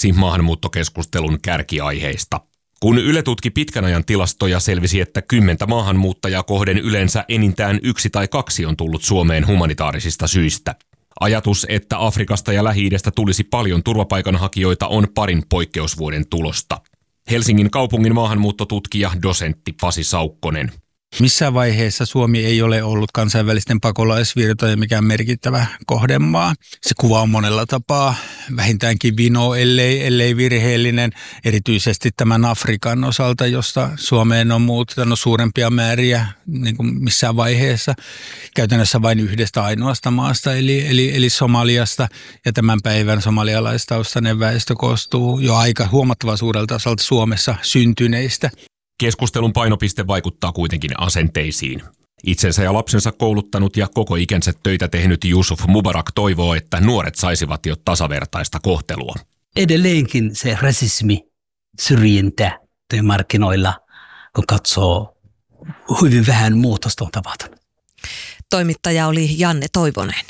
yksi maahanmuuttokeskustelun kärkiaiheista. Kun Yle tutki pitkän ajan tilastoja, selvisi, että 10 maahanmuuttajaa kohden yleensä enintään 1 tai 2 on tullut Suomeen humanitaarisista syistä. Ajatus, että Afrikasta ja Lähi-idästä tulisi paljon turvapaikanhakijoita, on parin poikkeusvuoden tulosta. Helsingin kaupungin maahanmuuttotutkija, dosentti Pasi Saukkonen. Missään vaiheessa Suomi ei ole ollut kansainvälisten pakolaisvirtojen mikään merkittävä kohdemaa. Se kuva on monella tapaa vähintäänkin vino, ellei virheellinen, erityisesti tämän Afrikan osalta, josta Suomeen on muuttanut suurempia määriä niin kuin missään vaiheessa. Käytännössä vain yhdestä ainoasta maasta, eli Somaliasta, ja tämän päivän somalialaistaustainen väestö koostuu jo aika huomattavan suurelta osalta Suomessa syntyneistä. Keskustelun painopiste vaikuttaa kuitenkin asenteisiin. Itsensä ja lapsensa kouluttanut ja koko ikänsä töitä tehnyt Yusuf Mubarak toivoo, että nuoret saisivat jo tasavertaista kohtelua. Edelleenkin se rasismi, syrjintä työmarkkinoilla, kun katsoo, hyvin vähän muutosta on tapahtunut. Toimittaja oli Janne Toivonen.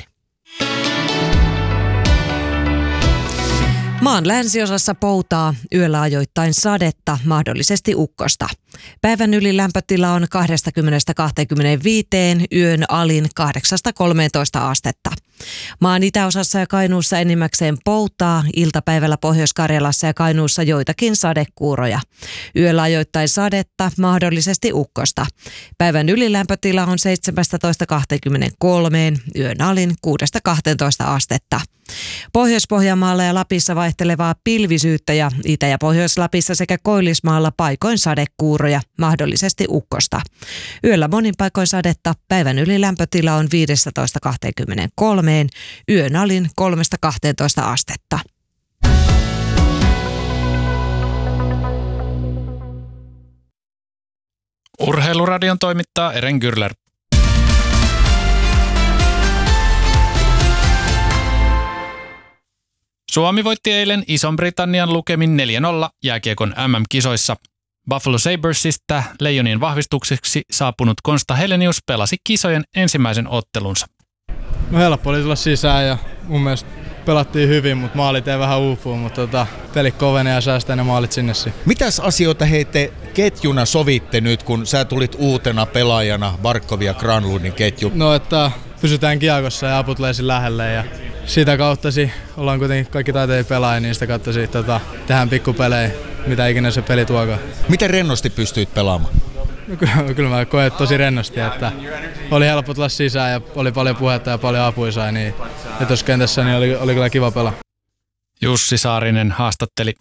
Maan länsiosassa poutaa, yöllä ajoittain sadetta, mahdollisesti ukkosta. Päivän yli lämpötila on 20–25, yön alin 8–13 astetta. Maan itäosassa ja Kainuussa enimmäkseen poutaa, iltapäivällä Pohjois-Karjalassa ja Kainuussa joitakin sadekuuroja. Yöllä ajoittain sadetta, mahdollisesti ukkosta. Päivän ylilämpötila on 17–23, yön alin 6–12 astetta. Pohjois-Pohjanmaalla ja Lapissa vaihtelevaa pilvisyyttä ja Itä- ja Pohjois-Lapissa sekä Koillismaalla paikoin sadekuuroja, mahdollisesti ukkosta. Yöllä monin paikoin sadetta, päivän ylilämpötila on 15–23, yön alin 3–12 astetta. Urheiluradion toimittaa Eren Gürler. Suomi voitti eilen Ison-Britannian lukemin 4-0 jääkiekon MM-kisoissa. Buffalo Sabresista Leijonien vahvistukseksi saapunut Konsta Helenius pelasi kisojen ensimmäisen ottelunsa. No helppo oli tulla sisään ja mun mielestä pelattiin hyvin, mutta maalit ei vähän uupuu, mutta peli kovenee ja säästää ne maalit sinne. Mitäs asioita te ketjuna sovitte nyt, kun sä tulit uutena pelaajana Barkov ja Granlundin ketju? No, että pysytään kiekossa ja apu tulee lähelle ja sitä kautta ollaan kuitenkin kaikki taiteilijoita pelaajia, niin sitä kautta tehdään pikkupelejä, mitä ikinä se peli tuokaan. Miten rennosti pystyit pelaamaan? No, kyllä mä koen tosi rennosti, että oli helppo tulla sisään ja oli paljon puhetta ja paljon apuisaa, niin tuossa kentässä niin oli kyllä kiva pelaa. Jussi Saarinen haastatteli.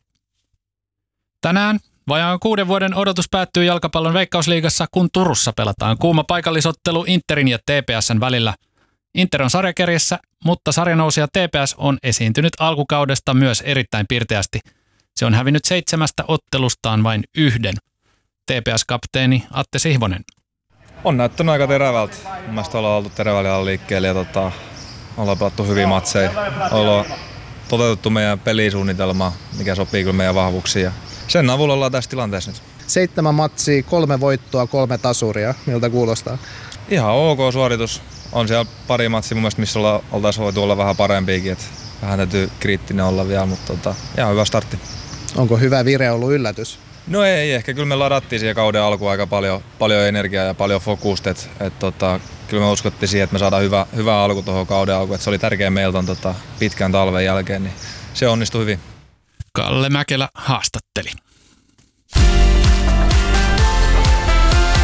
Tänään vajaan 6 vuoden odotus päättyy jalkapallon Veikkausliigassa, kun Turussa pelataan kuuma paikallisottelu Interin ja TPS:n välillä. Inter on sarjakärjessä, mutta sarjanousija TPS on esiintynyt alkukaudesta myös erittäin pirteästi. Se on hävinnyt 7 ottelustaan vain 1. TPS-kapteeni Atte Sihvonen. On näyttänyt aika terävältä. Mun mielestä ollaan oltu terävällä liikkeelle ja ollaan pelattu hyviä matseja. Ollaan toteutettu meidän pelisuunnitelmaa, mikä sopii kyllä meidän vahvuuksiin. Ja sen avulla ollaan tässä tilanteessa nyt. 7 matsia, 3 voittoa, 3 tasuria. Miltä kuulostaa? Ihan ok suoritus. On siellä pari matsia mun mielestä, missä oltaisiin voitu olla vähän parempiakin. Et vähän täytyy kriittinen olla vielä, mutta ihan hyvä startti. Onko hyvä vire ollut yllätys? No ei ehkä. Kyllä me ladattiin siihen kauden alkuun aika paljon energiaa ja paljon fokusta. Kyllä me uskottiin siihen, että me saadaan hyvä alku tuohon kauden alkuun. Se oli tärkeä meiltä pitkän talven jälkeen, niin se onnistui hyvin. Kalle Mäkelä haastatteli.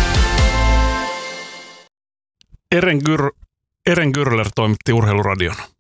Eren Gürler toimitti Urheiluradion.